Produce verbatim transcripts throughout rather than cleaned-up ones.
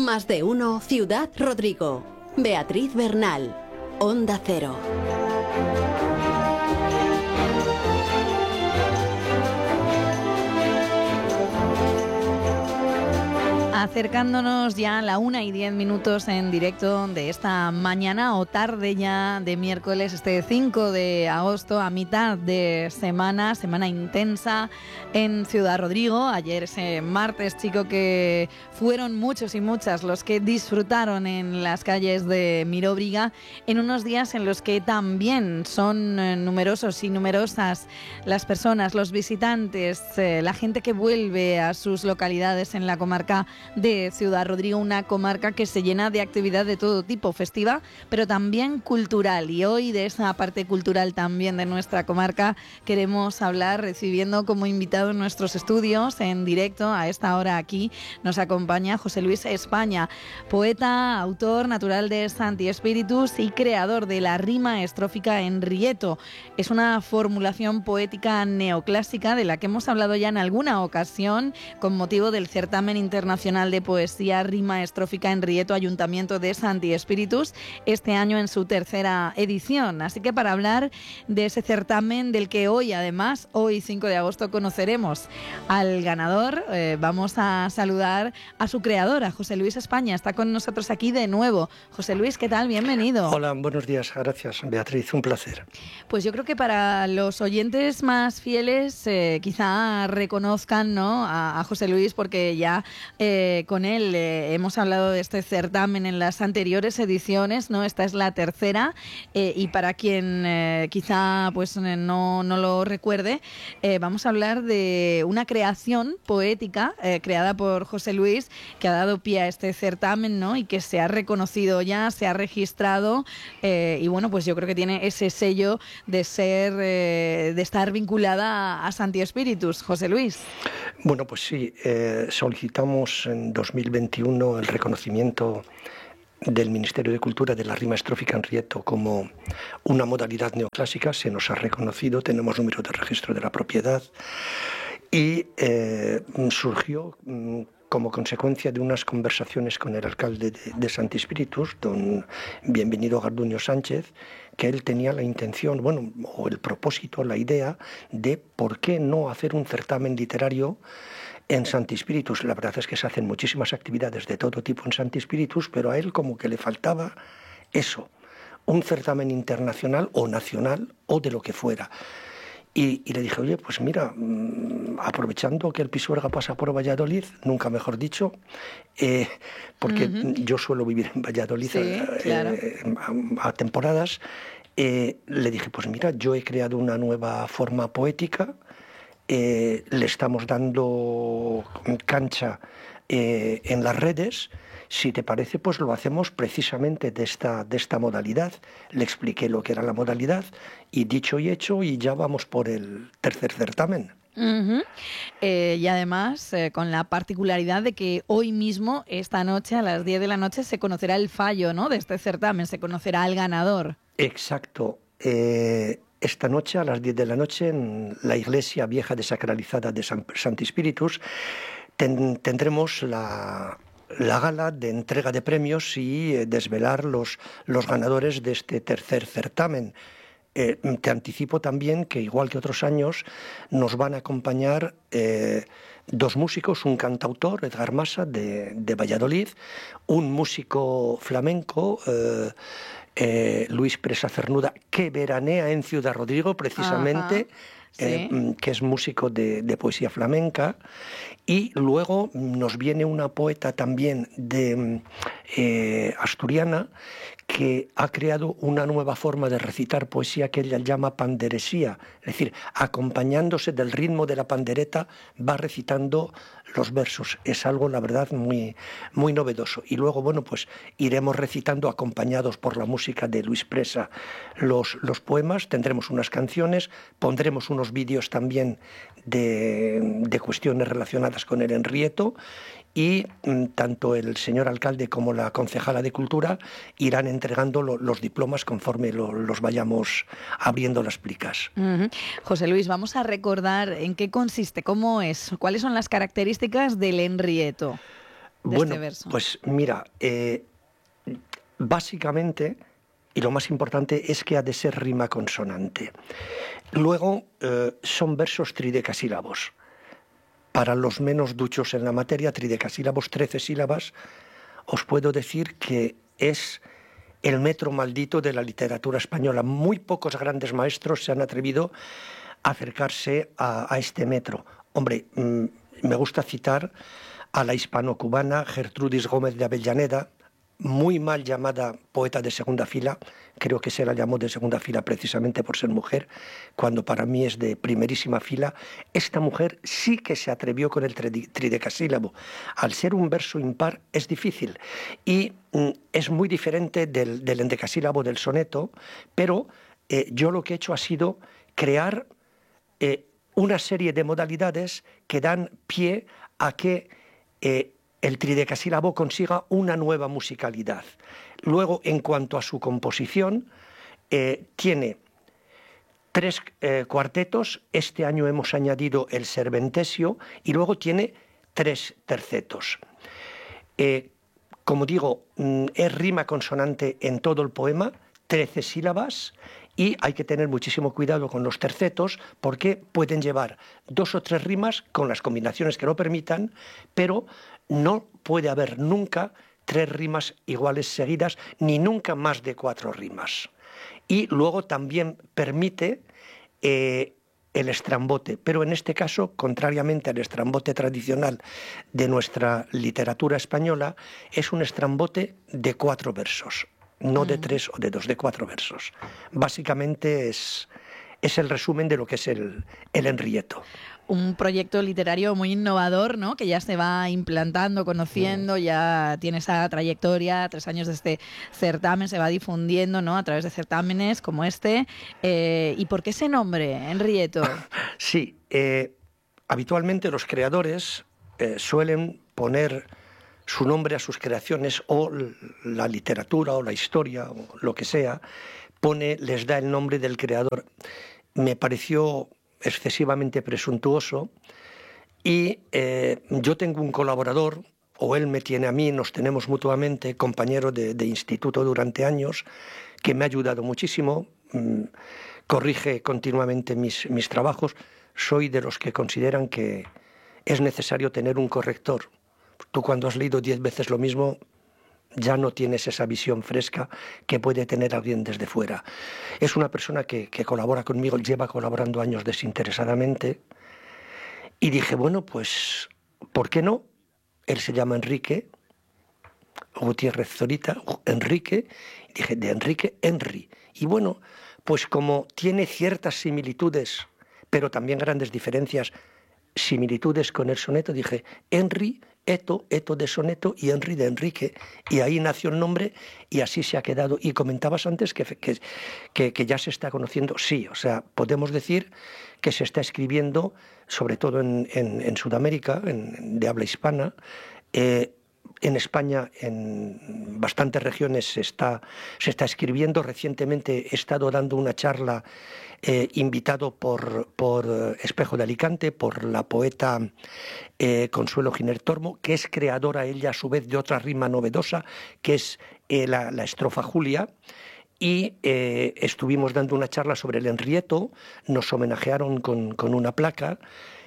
Más de uno, Ciudad Rodrigo. Beatriz Bernal, Onda Cero. Acercándonos ya a la una y diez minutos en directo de esta mañana o tarde ya de miércoles, este cinco de agosto, a mitad de semana, semana intensa en Ciudad Rodrigo. Ayer ese martes, chico, que fueron muchos y muchas los que disfrutaron en las calles de Miróbriga, en unos días en los que también son numerosos y numerosas las personas, los visitantes, eh, la gente que vuelve a sus localidades en la comarca de Ciudad Rodrigo, una comarca que se llena de actividad de todo tipo, festiva, pero también cultural. Y hoy de esa parte cultural también de nuestra comarca queremos hablar, recibiendo como invitado en nuestros estudios, en directo, a esta hora aquí, nos acompaña José Luis España, poeta, autor natural de Santi Espíritus y creador de la rima estrófica en Rieto. Es una formulación poética neoclásica de la que hemos hablado ya en alguna ocasión con motivo del certamen internacional de poesía rima estrófica en Rieto, Ayuntamiento de Santi Espíritus, este año en su tercera edición. Así que para hablar de ese certamen, del que hoy además, hoy cinco de agosto, conoceremos al ganador, eh, vamos a saludar a su creador, a José Luis España. Está con nosotros aquí de nuevo. José Luis, ¿qué tal? Bienvenido. Hola, buenos días. Gracias, Beatriz. Un placer. Pues yo creo que para los oyentes más fieles eh, quizá reconozcan, ¿no?, a, a José Luis, porque ya eh, con él eh, hemos hablado de este certamen en las anteriores ediciones, ¿no? Esta es la tercera, eh, y para quien eh, quizá pues no, no lo recuerde, eh, vamos a hablar de una creación poética eh, creada por José Luis, que ha dado pie a este certamen, ¿no?, y que se ha reconocido ya, se ha registrado, eh, y bueno, pues yo creo que tiene ese sello de ser, eh, de estar vinculada a, a Santi Espíritus. José Luis. Bueno, pues sí, eh, solicitamos en dos mil veintiuno el reconocimiento del Ministerio de Cultura de la rima estrófica en Rieto como una modalidad neoclásica. Se nos ha reconocido, tenemos número de registro de la propiedad y eh, surgió mm, como consecuencia de unas conversaciones con el alcalde de, de Santi Espíritus, don Bienvenido Garduño Sánchez, que él tenía la intención, bueno, o el propósito, la idea de por qué no hacer un certamen literario en Santi Espíritus. La verdad es que se hacen muchísimas actividades de todo tipo en Santi Espíritus, pero a él como que le faltaba eso, un certamen internacional o nacional o de lo que fuera. Y, y le dije, oye, pues mira, mmm, aprovechando que el Pisuerga pasa por Valladolid, nunca mejor dicho, eh, porque uh-huh. yo suelo vivir en Valladolid sí, eh, claro. eh, a, a temporadas, eh, le dije, pues mira, yo he creado una nueva forma poética, eh, le estamos dando cancha eh, en las redes. Si te parece, pues lo hacemos precisamente de esta, de esta modalidad. Le expliqué lo que era la modalidad y dicho y hecho, y ya vamos por el tercer certamen. Uh-huh. Eh, y además eh, con la particularidad de que hoy mismo, esta noche, a las diez de la noche, se conocerá el fallo, ¿no?, de este certamen, se conocerá el ganador. Exacto. Eh, esta noche, a las diez de la noche, en la iglesia vieja desacralizada de San, Santi Espíritus, ten, tendremos la... la gala de entrega de premios y eh, desvelar los, los ganadores de este tercer certamen. Eh, te anticipo también que, igual que otros años, nos van a acompañar eh, dos músicos, un cantautor, Edgar Masa, de, de Valladolid, un músico flamenco, eh, eh, Luis Presa Cernuda, que veranea en Ciudad Rodrigo, precisamente. Ajá. Sí. Eh, que es músico de, de poesía flamenca, y luego nos viene una poeta también de eh, asturiana, que ha creado una nueva forma de recitar poesía que ella llama panderesía, es decir, acompañándose del ritmo de la pandereta va recitando los versos. Es algo, la verdad, muy, muy novedoso. Y luego, bueno, pues iremos recitando, acompañados por la música de Luis Presa, los, los poemas, tendremos unas canciones, pondremos unos vídeos también de, de cuestiones relacionadas con el Enrieto, y mm, tanto el señor alcalde como la concejala de Cultura irán entregando lo, los diplomas conforme lo, los vayamos abriendo las plicas. Uh-huh. José Luis, vamos a recordar en qué consiste, cómo es, cuáles son las características del Enrieto. de bueno, este verso? Pues mira, eh, básicamente, y lo más importante es que ha de ser rima consonante. Luego eh, son versos tridecasílabos. Para los menos duchos en la materia, tridecasílabos, trece sílabas, os puedo decir que es el metro maldito de la literatura española. Muy pocos grandes maestros se han atrevido a acercarse a, a este metro. Hombre, mmm, me gusta citar a la hispano-cubana Gertrudis Gómez de Avellaneda, muy mal llamada poeta de segunda fila. Creo que se la llamó de segunda fila precisamente por ser mujer, cuando para mí es de primerísima fila. Esta mujer sí que se atrevió con el tridecasílabo. Al ser un verso impar es difícil y mm, es muy diferente del, del endecasílabo del soneto, pero eh, yo lo que he hecho ha sido crear eh, una serie de modalidades que dan pie a que eh, el tridecasílabo consiga una nueva musicalidad. Luego, en cuanto a su composición, eh, tiene tres eh, cuartetos. Este año hemos añadido el serventesio y luego tiene tres tercetos. Eh, como digo, es rima consonante en todo el poema, trece sílabas, y hay que tener muchísimo cuidado con los tercetos porque pueden llevar dos o tres rimas con las combinaciones que lo permitan, pero no puede haber nunca tres rimas iguales seguidas, ni nunca más de cuatro rimas. Y luego también permite eh, el estrambote, pero en este caso, contrariamente al estrambote tradicional de nuestra literatura española, es un estrambote de cuatro versos, no de tres o de dos, de cuatro versos. Básicamente es, es el resumen de lo que es el, el Henrietto. Un proyecto literario muy innovador, ¿no? Que ya se va implantando, conociendo, ya tiene esa trayectoria, tres años de este certamen, se va difundiendo, ¿no? A través de certámenes como este. Eh, ¿Y por qué ese nombre, Henrietto? Sí, eh, habitualmente los creadores eh, suelen poner su nombre a sus creaciones, o la literatura o la historia o lo que sea, pone, les da el nombre del creador. Me pareció excesivamente presuntuoso y eh, yo tengo un colaborador, o él me tiene a mí, nos tenemos mutuamente, compañero de, de instituto durante años, que me ha ayudado muchísimo, mmm, corrige continuamente mis, mis trabajos. Soy de los que consideran que es necesario tener un corrector. Tú cuando has leído diez veces lo mismo, ya no tienes esa visión fresca que puede tener alguien desde fuera. Es una persona que, que colabora conmigo, lleva colaborando años desinteresadamente, y dije, bueno, pues, ¿por qué no? Él se llama Enrique Gutiérrez Zorita, Enrique, y dije, de Enrique, Henry. Y bueno, pues como tiene ciertas similitudes, pero también grandes diferencias, similitudes con el soneto, dije, Henry, Eto, Eto de soneto y Henry de Enrique, y ahí nació el nombre y así se ha quedado. Y comentabas antes que, que, que, que ya se está conociendo, sí, o sea, podemos decir que se está escribiendo, sobre todo en, en, en Sudamérica, en, de habla hispana, eh, en España, en bastantes regiones se está, se está escribiendo. Recientemente he estado dando una charla eh, invitado por, por Espejo de Alicante, por la poeta eh, Consuelo Giner Tormo, que es creadora ella a su vez de otra rima novedosa, que es eh, la, la estrofa Julia. Y eh, estuvimos dando una charla sobre el Henrietto, nos homenajearon con, con una placa.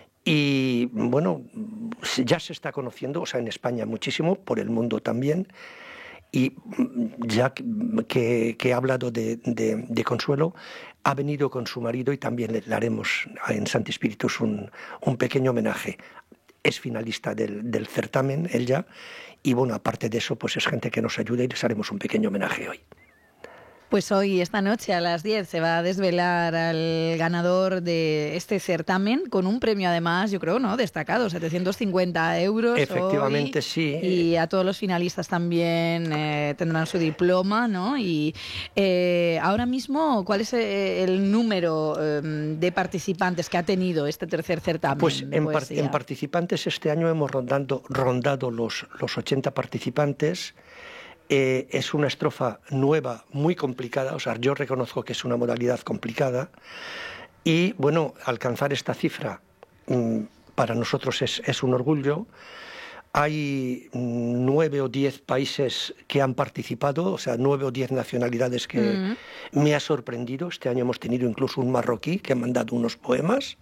Y bueno, ya se está conociendo, o sea, en España muchísimo, por el mundo también. Y ya que, que he hablado de, de, de Consuelo, ha venido con su marido y también le, le haremos en Santi Spiritus un, un pequeño homenaje. Es finalista del, del certamen, él ya, y bueno, aparte de eso, pues es gente que nos ayuda y les haremos un pequeño homenaje hoy. Pues hoy, esta noche, a las diez, se va a desvelar al ganador de este certamen con un premio, además, yo creo, ¿no?, destacado, setecientos cincuenta euros. Efectivamente, hoy, sí. Y a todos los finalistas también eh, tendrán su diploma, ¿no? Y eh, ahora mismo, ¿cuál es el número eh, de participantes que ha tenido este tercer certamen? Pues en, par en participantes este año hemos rondando, rondado los, los ochenta participantes. Eh, es una estrofa nueva, muy complicada, o sea, yo reconozco que es una modalidad complicada, y bueno, alcanzar esta cifra mmm, para nosotros es, es un orgullo. hay nueve o diez países que han participado, o sea, nueve o diez nacionalidades que mm. me ha sorprendido. Este año hemos tenido incluso un marroquí que ha mandado unos poemas.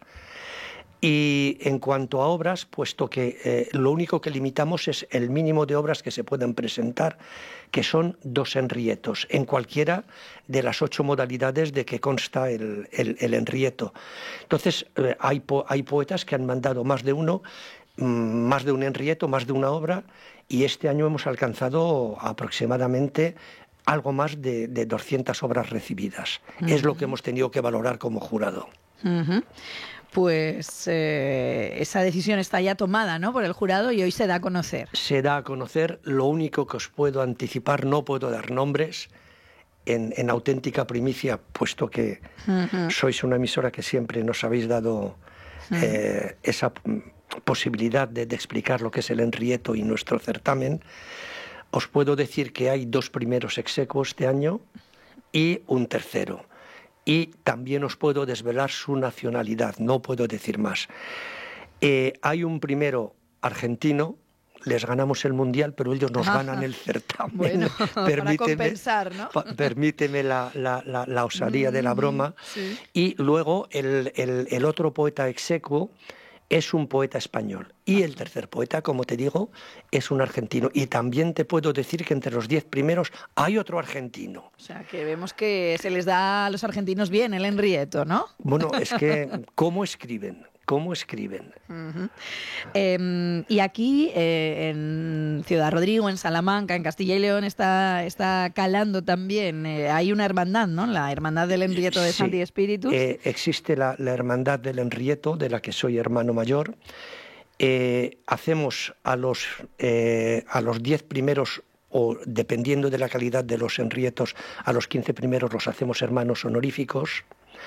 Y en cuanto a obras, puesto que eh, lo único que limitamos es el mínimo de obras que se pueden presentar, que son dos enrietos, en cualquiera de las ocho modalidades de que consta el, el, el enrieto. Entonces, eh, hay, po hay poetas que han mandado más de uno, más de un enrieto, más de una obra, y este año hemos alcanzado aproximadamente algo más de, de doscientas obras recibidas. Uh-huh. Es lo que hemos tenido que valorar como jurado. Uh-huh. Pues eh, esa decisión está ya tomada, ¿no?, por el jurado, y hoy se da a conocer. Se da a conocer. Lo único que os puedo anticipar, no puedo dar nombres en, en auténtica primicia, puesto que uh-huh. sois una emisora que siempre nos habéis dado uh-huh. eh, esa posibilidad de, de explicar lo que es el enrieto y nuestro certamen. Os puedo decir que hay dos primeros exequos este año y un tercero. Y también os puedo desvelar su nacionalidad, no puedo decir más. Eh, hay un primero argentino, les ganamos el Mundial, pero ellos nos Ajá. ganan el certamen. Bueno, permíteme, para compensar, ¿no? Pa permíteme la, la, la, la osadía mm, de la broma. Sí. Y luego el, el, el otro poeta exequo es un poeta español. Y el tercer poeta, como te digo, es un argentino. Y también te puedo decir que entre los diez primeros hay otro argentino. O sea, que vemos que se les da a los argentinos bien el enrieto, ¿no? Bueno, es que, ¿cómo escriben? ¿Cómo escriben? Uh-huh. eh, y aquí, eh, en Ciudad Rodrigo, en Salamanca, en Castilla y León, está, está calando también. Eh, hay una hermandad, ¿no? La Hermandad del Enrieto de sí. Santi Spíritus. Eh, existe la, la Hermandad del Enrieto, de la que soy hermano mayor. Eh, hacemos a los, eh, a los diez primeros, o dependiendo de la calidad de los enrietos, a los quince primeros los hacemos hermanos honoríficos.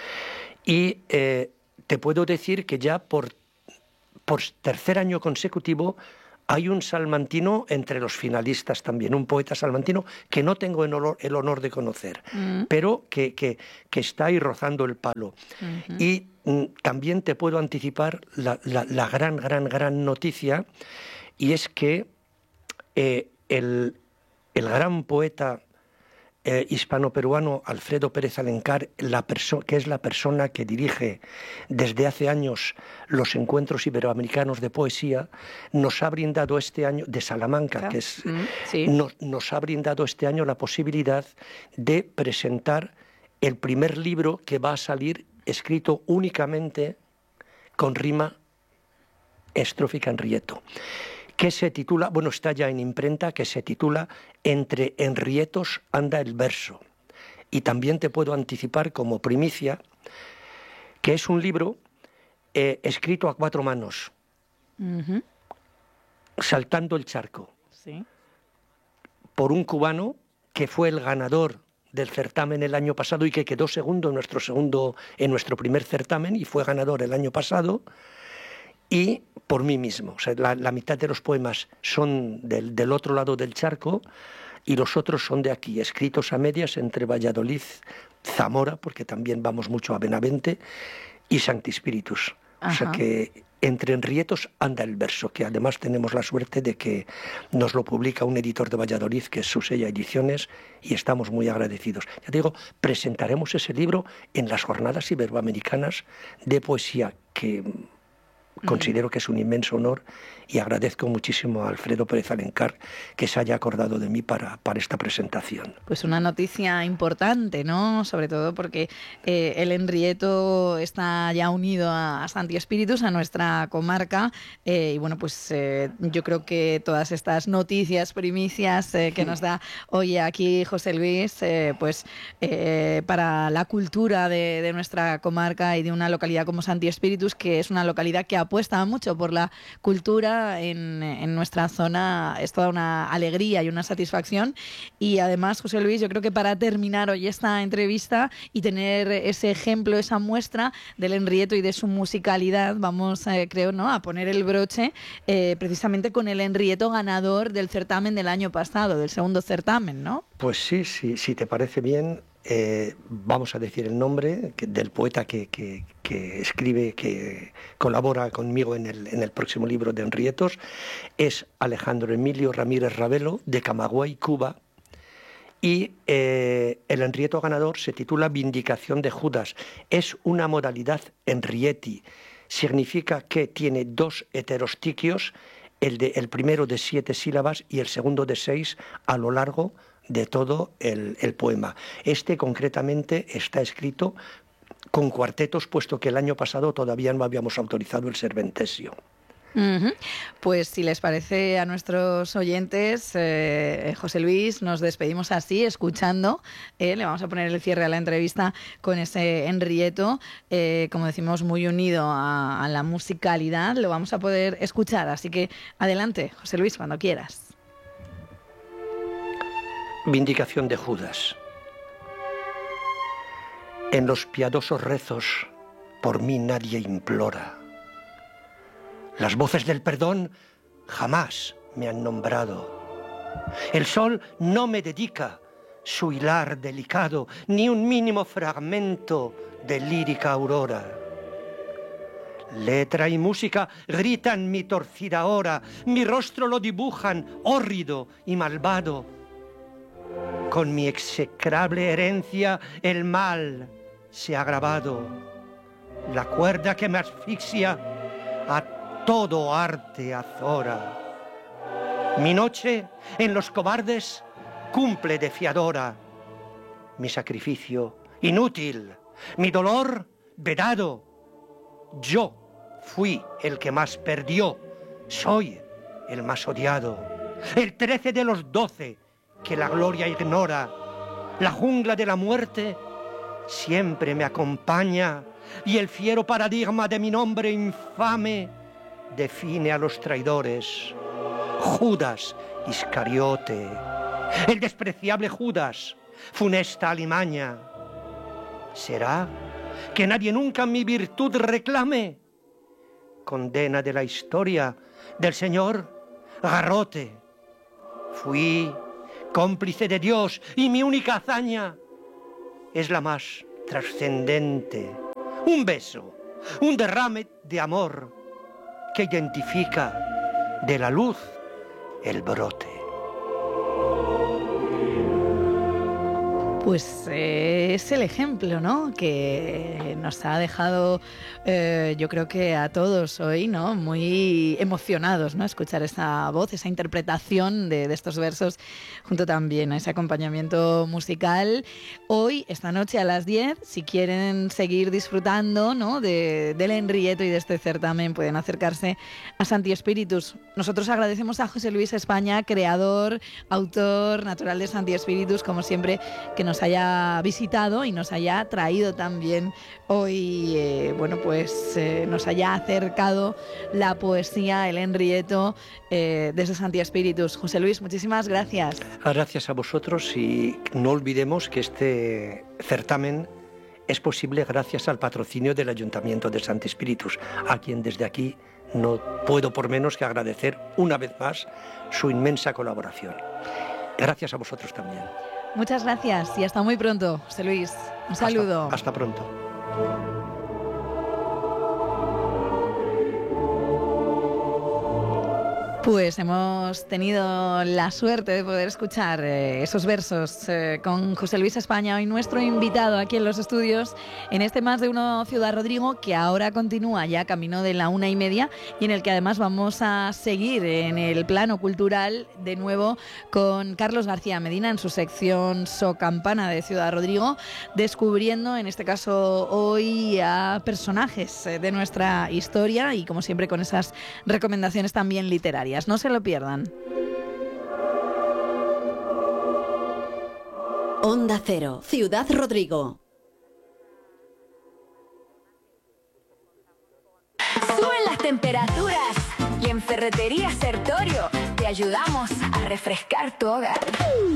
Y Eh, te puedo decir que ya por, por tercer año consecutivo hay un salmantino entre los finalistas también, un poeta salmantino que no tengo el honor, el honor de conocer, mm. pero que, que, que está ahí rozando el palo. Uh-huh. Y mm, también te puedo anticipar la, la, la gran, gran, gran noticia, y es que eh, el, el gran poeta Eh, hispano-peruano Alfredo Pérez Alencar, la que es la persona que dirige desde hace años los encuentros iberoamericanos de poesía, nos ha brindado este año, de Salamanca, claro. que es, mm, sí. nos, nos ha brindado este año la posibilidad de presentar el primer libro que va a salir escrito únicamente con rima estrófica enrieto, que se titula, bueno, está ya en imprenta, que se titula Entre enrietos anda el verso. Y también te puedo anticipar como primicia que es un libro eh, escrito a cuatro manos, uh-huh. saltando el charco, sí. por un cubano que fue el ganador del certamen el año pasado y que quedó segundo en nuestro, segundo, en nuestro primer certamen y fue ganador el año pasado. Y por mí mismo. O sea, la, la mitad de los poemas son del, del otro lado del charco y los otros son de aquí, escritos a medias entre Valladolid, Zamora, porque también vamos mucho a Benavente, y Sancti Spíritus. O sea que entre enrietos anda el verso, que además tenemos la suerte de que nos lo publica un editor de Valladolid, que es Susella Ediciones, y estamos muy agradecidos. Ya te digo, presentaremos ese libro en las jornadas iberoamericanas de poesía, que considero que es un inmenso honor, y agradezco muchísimo a Alfredo Pérez Alencar que se haya acordado de mí para, para esta presentación. Pues una noticia importante, ¿no? Sobre todo porque eh, el enrieto está ya unido a, a Santi Spíritus, a nuestra comarca, eh, y bueno, pues eh, yo creo que todas estas noticias, primicias eh, que nos da hoy aquí José Luis, eh, pues eh, para la cultura de, de nuestra comarca y de una localidad como Santi Spíritus, que es una localidad que apuesta mucho por la cultura en, en nuestra zona, es toda una alegría y una satisfacción. Y además, José Luis, yo creo que para terminar hoy esta entrevista y tener ese ejemplo, esa muestra del enrieto y de su musicalidad, vamos, eh, creo, ¿no?, a poner el broche eh, precisamente con el enrieto ganador del certamen del año pasado, del segundo certamen, ¿no? Pues sí, sí, si te parece bien, eh, vamos a decir el nombre que, del poeta que, que, que escribe, que colabora conmigo en el, en el próximo libro de Henrietos, es Alejandro Emilio Ramírez Ravelo, de Camagüey, Cuba, y eh, el Henrieto ganador se titula Vindicación de Judas. Es una modalidad Henrieti, significa que tiene dos heterostiquios, el, de, el primero de siete sílabas y el segundo de seis a lo largo de todo el, el poema. Este concretamente está escrito con cuartetos, puesto que el año pasado todavía no habíamos autorizado el serventesio. Uh-huh. Pues si les parece a nuestros oyentes, eh, José Luis, nos despedimos así, escuchando. Eh, le vamos a poner el cierre a la entrevista con ese Henrieto, eh, como decimos, muy unido a, a la musicalidad. Lo vamos a poder escuchar, así que adelante, José Luis, cuando quieras. Vindicación de Judas. En los piadosos rezos por mí nadie implora. Las voces del perdón jamás me han nombrado. El sol no me dedica su hilar delicado, ni un mínimo fragmento de lírica aurora. Letra y música gritan mi torcida hora, mi rostro lo dibujan hórrido y malvado. Con mi execrable herencia el mal se ha grabado. La cuerda que me asfixia a todo arte azora. Mi noche en los cobardes cumple de fiadora. Mi sacrificio inútil, mi dolor vedado. Yo fui el que más perdió, soy el más odiado. El trece de los doce que la gloria ignora, la jungla de la muerte siempre me acompaña y el fiero paradigma de mi nombre infame define a los traidores. Judas Iscariote, el despreciable Judas, funesta alimaña. ¿Será que nadie nunca mi virtud reclame? Condena de la historia del señor Garrote. Fui cómplice de Dios y mi única hazaña es la más trascendente. Un beso, un derrame de amor que identifica de la luz el brote. Pues eh, es el ejemplo, ¿no?, que nos ha dejado, eh, yo creo que a todos hoy, ¿no?, muy emocionados, ¿no?, escuchar esa voz, esa interpretación de, de estos versos, junto también a ese acompañamiento musical. Hoy, esta noche a las diez, si quieren seguir disfrutando, ¿no?, de, del Henrieto y de este certamen, pueden acercarse a Santi Spíritus. Nosotros agradecemos a José Luis España, creador, autor natural de Santi Spíritus, como siempre, que nos haya visitado y nos haya traído también hoy, eh, bueno, pues eh, nos haya acercado la poesía, el Henrieto, eh, desde Santi Spíritus. José Luis, muchísimas gracias. Gracias a vosotros, y no olvidemos que este certamen es posible gracias al patrocinio del Ayuntamiento de Santi Spíritus, a quien desde aquí no puedo por menos que agradecer una vez más su inmensa colaboración. Gracias a vosotros también. Muchas gracias y hasta muy pronto, José Luis. Un saludo. Hasta, hasta pronto. Pues hemos tenido la suerte de poder escuchar eh, esos versos eh, con José Luis España, hoy nuestro invitado aquí en los estudios, en este Más de Uno Ciudad Rodrigo, que ahora continúa ya camino de la una y media, y en el que además vamos a seguir en el plano cultural de nuevo con Carlos García Medina en su sección So Campana de Ciudad Rodrigo, descubriendo en este caso hoy a personajes de nuestra historia y como siempre con esas recomendaciones también literarias. No se lo pierdan. Onda Cero, Ciudad Rodrigo. Suben las temperaturas y en Ferretería Sertorio te ayudamos a refrescar tu hogar.